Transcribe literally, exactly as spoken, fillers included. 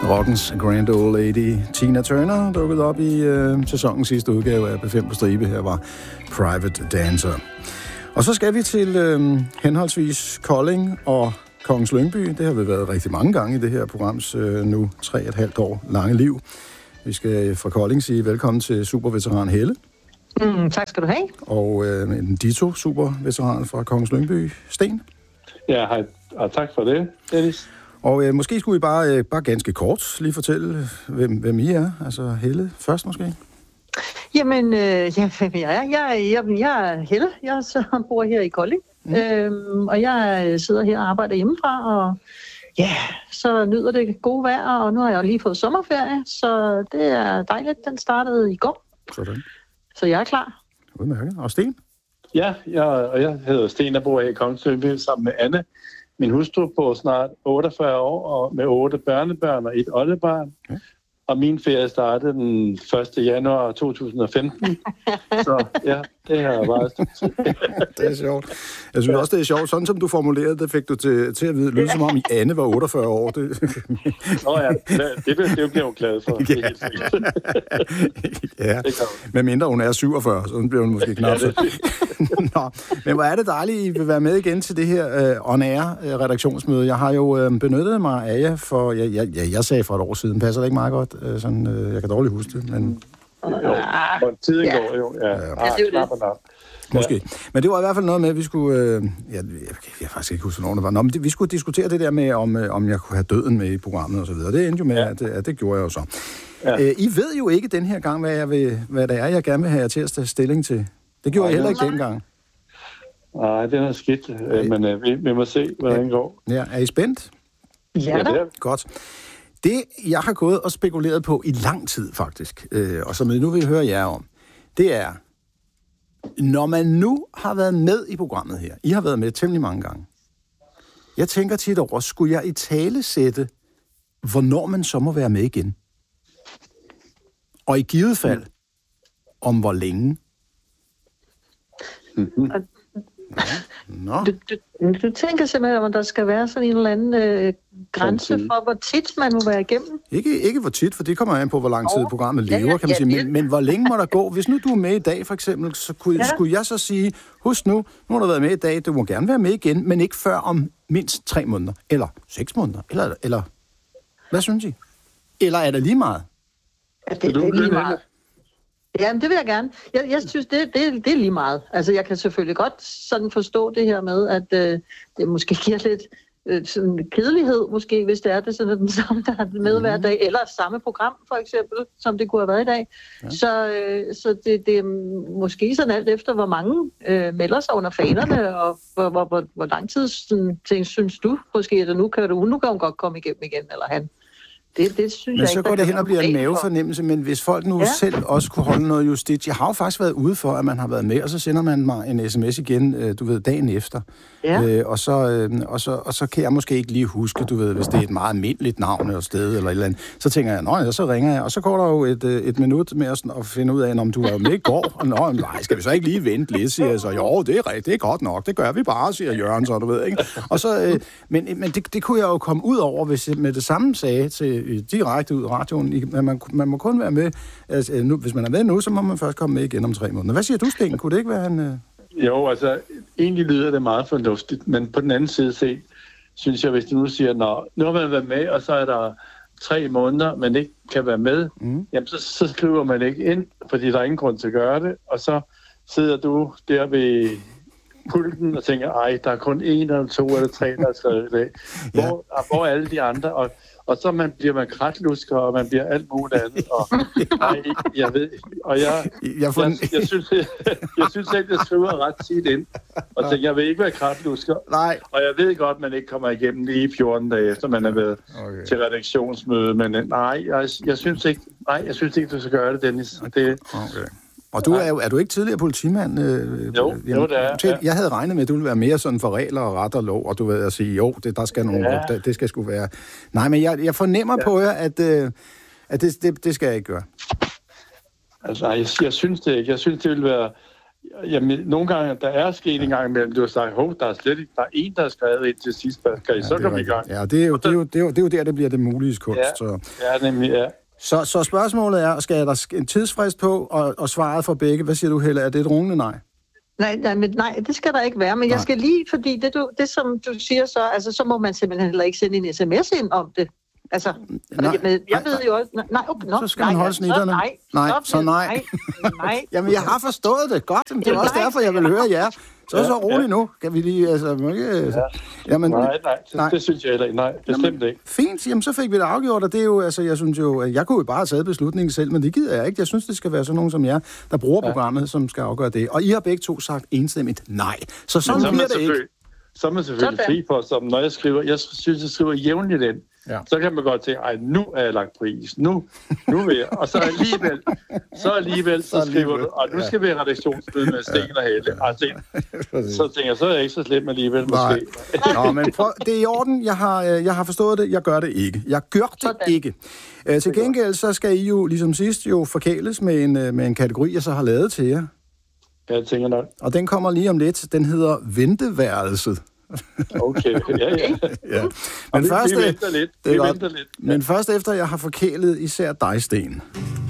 Rockens Grand Old Lady Tina Turner dukkede op i øh, sæsonens sidste udgave af P fem på stribe. Her var Private Dancer. Og så skal vi til øh, henholdsvis Kolding og Kongens Lyngby. Det har vi været rigtig mange gange i det her programs øh, nu tre og et halvt år lange liv. Vi skal fra Kolding sige velkommen til superveteran Helle. Mm, tak skal du have. Og øh, en ditto superveteran fra Kongens Lyngby, Sten. Ja, hej, og tak for det, Dennis. Og øh, måske skulle I bare, øh, bare ganske kort lige fortælle, hvem, hvem I er. Altså Helle først måske. Jamen, øh, ja, hvem jeg er? Jeg, jeg, jeg er Helle. Jeg så bor her i Kolding. Mm. Øhm, og jeg sidder her og arbejder hjemmefra, og ja, så nyder det gode vejr, og nu har jeg jo lige fået sommerferie, så det er dejligt. Den startede i går. Sådan. Så jeg er klar. Udmærket. Og Sten? Ja, jeg, og jeg hedder Sten, og bor her i Kongens Lyngby sammen med Anne. Min hustru på snart otteogfyrre år, og med otte børnebørn og et oldebarn. Okay. Og min ferie startede den første januar to tusind og femten. Så ja, det har bare... Det er sjovt. Jeg synes også, det er sjovt. Sådan som du formulerede det, fik du til, til at vide, lyde som om I Anne var otteogfyrre år. Det... Nå ja, det, det bliver hun glad for. Ja, ja. Men mindre hun er syvogfyrre, så hun bliver hun måske knap så. Nå, men hvor er det dejligt, I vil være med igen til det her uh, on-air-redaktionsmøde. Jeg har jo uh, benyttet mig af jer for... Ja, ja, ja, jeg sagde for et år siden, passer det ikke meget godt? Uh, sådan, uh, jeg kan dårligt huske det, men... Jo, og tiden ja. går jo. Ja, ja. Ja, det er jo det. Måske. Ja. Men det var i hvert fald noget med, at vi skulle... Øh, jeg, jeg, jeg faktisk ikke huske, hvornår det var. Nå, men det, vi skulle diskutere det der med, om, øh, om jeg kunne have døden med i programmet og så videre. Det endte jo med, ja. at, at det gjorde jeg jo så. Ja. Øh, I ved jo ikke den her gang, hvad, jeg vil, hvad det er, jeg gerne vil have jer til at tage stilling til. Det gjorde jeg heller ikke dengang. Nej, det er skidt. Øh, men øh, vi, vi må se, hvordan det går. Ja, er I spændt? Ja da. Godt. Det, jeg har gået og spekuleret på i lang tid, faktisk, øh, og som nu vil høre jer om, det er, når man nu har været med i programmet her, I har været med temmelig mange gange, jeg tænker tit over, skulle jeg i tale sætte, hvornår man så må være med igen? Og i givet fald, om hvor længe? Mm-hmm. Nå. Du, du, du tænker simpelthen, om der skal være sådan en eller anden øh, grænse for, hvor tit man må være igennem? Ikke, ikke hvor tit, for det kommer an på, hvor lang tid oh. programmet lever, ja, ja, kan man sige. Men, men hvor længe må der gå? Hvis nu du er med i dag, for eksempel, så kunne, ja. skulle jeg så sige, husk nu, nu har du været med i dag, du må gerne være med igen, men ikke før om mindst tre måneder, eller seks måneder, eller, eller hvad synes I? Eller er det lige meget? Ja, det, det er lige meget. Ja, det vil jeg gerne. Jeg, jeg synes, det, det, det er lige meget. Altså, jeg kan selvfølgelig godt sådan forstå det her med, at øh, det måske giver lidt øh, sådan kedelighed, måske, hvis det er det sådan den samme, der er med hver dag, eller samme program, for eksempel, som det kunne have været i dag. Ja. Så, øh, så det, det er måske sådan alt efter, hvor mange øh, melder sig under fanerne, og hvor, hvor, hvor, hvor lang tid sådan, ting, synes du måske, at nu kan, du, nu kan hun godt komme igennem igen, eller han. Det, det synes men jeg så ikke, går det hen og bliver en mavefornemmelse, men hvis folk nu ja. selv også kunne holde noget justits. Jeg har jo faktisk været ude for, at man har været med, og så sender man mig en sms igen, du ved, dagen efter. Ja. Øh, og, så, øh, og, så, og så kan jeg måske ikke lige huske, du ved, hvis det er et meget almindeligt navn eller sted eller et eller andet. Så tænker jeg, nå ja, så ringer jeg, og så går der jo et, et minut med at, at finde ud af, om du var med i går. Og nå, nej, skal vi så ikke lige vente lidt, siger jeg så. Jo, det er rigtigt, det er godt nok, det gør vi bare, siger Jørgen, så du ved, ikke? Og så, øh, men men det, det kunne jeg jo komme ud over, hvis jeg med det samme sagde til direkte ud af radioen. Man, man må kun være med, altså, nu, hvis man er med nu, så må man først komme med igen om tre måneder. Hvad siger du, Sten? Kunne det ikke være en... Øh... Jo, altså, egentlig lyder det meget fornuftigt, men på den anden side set, synes jeg, hvis du nu siger, nå, nu har man været med, og så er der tre måneder, man ikke kan være med, mm. jamen så, så skriver man ikke ind, fordi der er ingen grund til at gøre det, og så sidder du der ved pulten og tænker, ej, der er kun en eller to eller tre, der er skrevet i dag. Hvor, ja. hvor er alle de andre? Og Og så man, bliver man kratlusker, og man bliver alt muligt andet. Og, nej, jeg ved, og jeg, jeg, jeg, jeg, synes, jeg, jeg synes ikke, jeg skriver ret tit ind. Og tænker, jeg vil ikke være kratlusker. Nej. Og jeg ved godt, man ikke kommer igennem lige fjorten dage efter, man har været okay. til redaktionsmøde. Men nej, jeg, jeg synes ikke, nej, jeg synes ikke, du skal gøre det, Dennis. Det, okay. Og du er, er du ikke tidligere politimand? Øh, jo, jamen, jo, det er. Ja. Jeg havde regnet med, at du ville være mere sådan for regler og ret og lov, og du ved at sige, jo, det, der skal nogle, ja. det, det skal sgu være. Nej, men jeg, jeg fornemmer ja. på jer, at, øh, at det, det, det skal jeg ikke gøre. Altså, jeg, jeg synes det ikke. Jeg synes, det vil være... Jamen, nogle gange, der er sket en gang imellem, du har sagt, hov, der er slet ikke, der er en, der har skrevet ind til sidst, hvad skal I ja, så komme i gang? Ja, det er, jo, det, er jo, det, er jo, det er jo der, det bliver det mulige kunst. Ja, så. ja nemlig, ja. Så, så spørgsmålet er, skal der en tidsfrist på, og, og svaret for begge, hvad siger du, Helle? Er det et rungende nej? Nej, nej, men nej, det skal der ikke være, men nej. Jeg skal lige, fordi det, du, det som du siger så, altså så må man simpelthen heller ikke sende en sms ind om det. Altså, nej, jeg, jeg ved jo også... Nej, okay, no, så skal nej, man holde snitterne. Nej, nej, så nej. nej, nej. Jamen, jeg har forstået det godt, men det er også derfor, jeg vil høre jer. Så er så roligt ja. Nu. Kan vi lige... Altså, ikke, altså. Ja. Jamen, nej, nej, det, nej, det synes jeg heller ikke. Nej, bestemt jamen, ikke. Fint, jamen så fik vi det afgjort, og det er jo... Altså, jeg synes jo... Jeg kunne jo bare have taget beslutningen selv, men det gider jeg ikke. Jeg synes, det skal være sådan nogen som jer, der bruger ja. Programmet, som skal afgøre det. Og I har begge to sagt enstemmigt nej. Så sådan så bliver det ikke. Så er man selvfølgelig fri på, som når jeg skriver... Jeg synes, jeg skriver jævnligt ind. Ja. Så kan man godt tænke, ej, nu er jeg lagt pris, nu, nu vil jeg. Og så alligevel, så alligevel, så, så skriver du, og nu skal vi have redaktionsmøde med Sten og Helle. Altså, så tænker jeg, så er jeg ikke så slemt alligevel, måske. Nå, men prøv, det er i orden, jeg har, jeg har forstået det, jeg gør det ikke. Jeg gør det sådan. Ikke. Uh, til gengæld, så skal I jo, ligesom sidst, jo forkæles med en, med en kategori, jeg så har lavet til jer. Ja, jeg tænker nok. Og den kommer lige om lidt, den hedder Venteværelset. Okay, ja, ja. ja. Men, vi, først, vi venter lidt. Vi venter lidt. Men først efter, jeg har forkælet især dig, Sten.